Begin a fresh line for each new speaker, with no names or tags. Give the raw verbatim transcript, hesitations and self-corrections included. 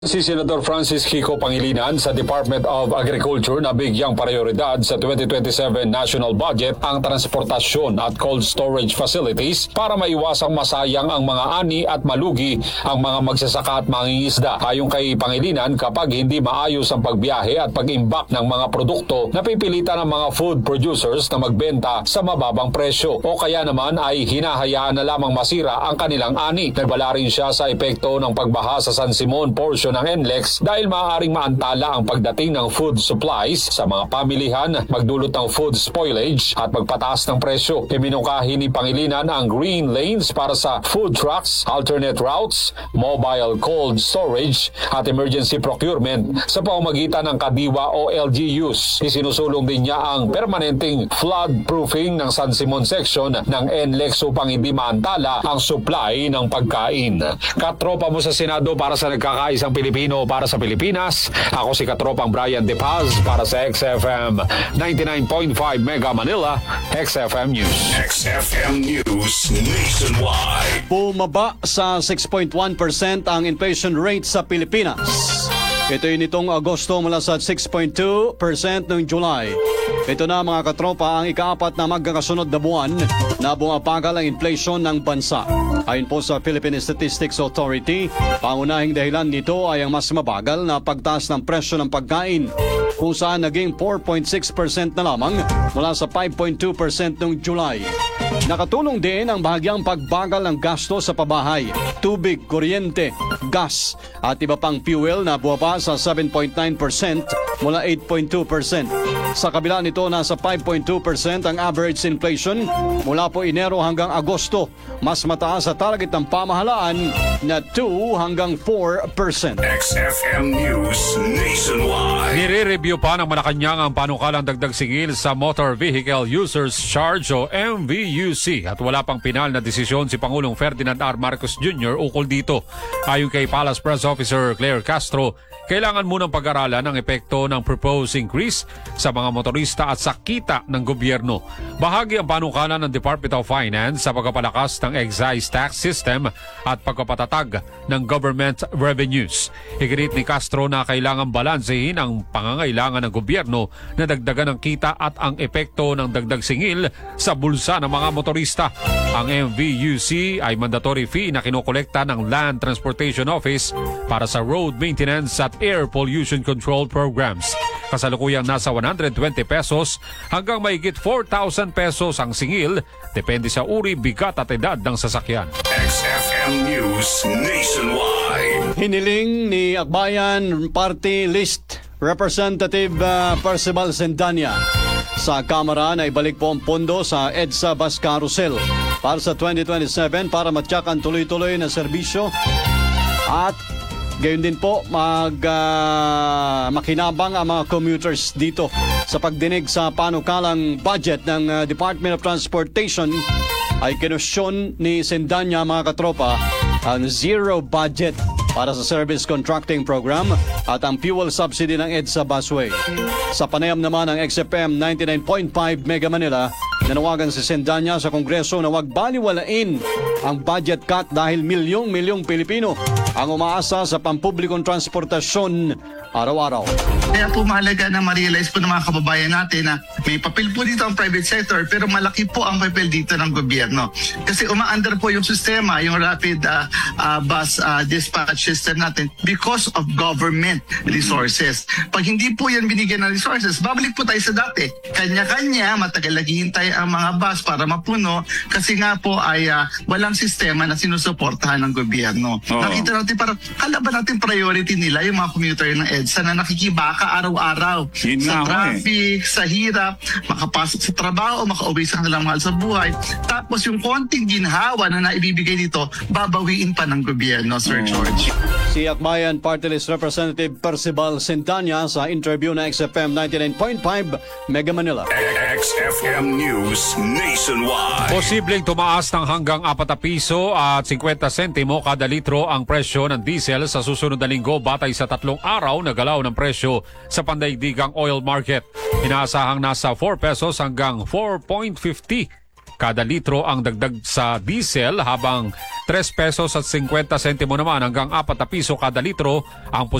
Si Senador Francis Kiko Pangilinan sa Department of Agriculture na bigyang prioridad sa twenty twenty-seven national budget ang transportasyon at cold storage facilities para maiwasang masayang ang mga ani at malugi ang mga magsasaka at mangingisda. Ayon kay Pangilinan, kapag hindi maayos ang pagbiyahe at pag-imbak ng mga produkto, napipilitan ng mga food producers na magbenta sa mababang presyo o kaya naman ay hinahayaan na lamang masira ang kanilang ani. Nagbala rin siya sa epekto ng pagbaha sa San Simon portion ng N L E X dahil maaaring maantala ang pagdating ng food supplies sa mga pamilihan, magdulot ng food spoilage at magpataas ng presyo. Iminukahi ni Pangilinan ang green lanes para sa food trucks, alternate routes, mobile cold storage at emergency procurement sa pamamagitan ng Kadiwa o L G Us. Isinusulong din niya ang permanenteng flood proofing ng San Simon section ng N L E X upang hindi maantala ang supply ng pagkain. Katropa mo sa Senado para sa nagkakaisang Pilipino para sa Pilipinas. Ako si Katropang Brian De Paz para sa X F M ninety-nine point five Mega Manila, X F M News.
X F M News Nationwide.
Bumaba sa six point one percent ang inflation rate sa Pilipinas. Ito'y nitong Agosto mula sa six point two percent noong July. Ito na mga katropa ang ikaapat na magkakasunod na buwan na bumabagal ang inflation ng bansa. Ayon po sa Philippine Statistics Authority, pangunahing dahilan nito ay ang mas mabagal na pagtaas ng presyo ng pagkain, kung saan naging four point six percent na lamang mula sa five point two percent noong July. Nakatulong din ang bahagyang pagbagal ng gasto sa pabahay, tubig, kuryente, gas at iba pang fuel na bumaba sa seven point nine percent mula eight point two percent. Sa kabila nito, nasa five point two percent ang average inflation mula po Enero hanggang Agosto, mas mataas sa target ng pamahalaan na two hanggang four percent.
X F M News Nationwide.
Nire-review pa ng Malacanang ang panukalang dagdag singil sa Motor Vehicle Users Charge o M V U C at wala pang pinal na desisyon si Pangulong Ferdinand R. Marcos Junior ukol dito. Ayon kay Palace Press Officer Claire Castro, kailangan munang pag-aralan ang epekto ng proposed increase sa mga motorista at sa kita ng gobyerno. Bahagi ang panukalan ng Department of Finance sa pagpapalakas ng excise tax system at pagpapatatag ng government revenues. Iginit ni Castro na kailangan balansehin ang pangangailangan ng gobyerno na dagdagan ng kita at ang epekto ng dagdag singil sa bulsa ng mga motorista. Ang M V U C ay mandatory fee na kinokolekta ng Land Transportation Office para sa road maintenance at air pollution control programs. Kasalukuyang nasa one hundred twenty pesos hanggang mahigit four thousand pesos ang singil, depende sa uri, bigat at edad ng sasakyan.
X F M News Nationwide.
Hiniling ni Akbayan Party List Representative uh, Percival Sendanya sa Kamara na ibalik po ang pondo sa EDSA Bus Carousel para sa twenty twenty-seven para matyak ang tuloy-tuloy na serbisyo at gayon din po mag uh, makinabang ang mga commuters dito. Sa pagdinig sa panukalang budget ng uh, Department of Transportation ay kinwestiyon ni Sendanya mga katropa ang zero budget para sa service contracting program at ang fuel subsidy ng EDSA Busway. Sa panayam naman ng X F M ninety-nine point five Mega Manila, nanawagan si Sendanya sa Kongreso na huwag baliwalain ang budget cut dahil milyong-milyong Pilipino ang umaasa sa pampublikong transportasyon araw-araw.
Kaya po mahalaga na ma-realize po ng mga kababayan natin na may papel po dito ang private sector pero malaki po ang papel dito ng gobyerno. Kasi umaandar po yung sistema, yung rapid uh, uh, bus uh, dispatch system natin because of government resources. Pag hindi po yan binigyan ng resources, babalik po tayo sa dati. Kanya-kanya, matagal naghihintay ang mga bus para mapuno kasi nga po ay uh, walang sistema na sinusuportahan ng gobyerno. Oo. Nakita natin parang kalaban natin priority nila yung mga commuter ng EDSA na nakikibaka araw-araw
Yun
sa
nga,
traffic, sa hirap, makapasok sa trabaho, makauwi sa kanilang mahal sa buhay. Tapos yung konting ginhawa na naibibigay dito, babawiin pa ng gobyerno, Sir George.
Si Akbayan Party List Representative Percival Sendanya sa interview na X F M ninety-nine point five Mega Manila.
X F M News Nationwide.
Posibleng tumaas ng hanggang apat na piso at fifty sentimo kada litro ang presyo ng diesel sa susunod na linggo batay sa tatlong araw na galaw ng presyo sa pandaigdigang oil market. Inaasahang nasa four pesos hanggang four point fifty kada litro ang dagdag sa diesel habang tres pesos at fifty sentimo naman hanggang apat na piso kada litro ang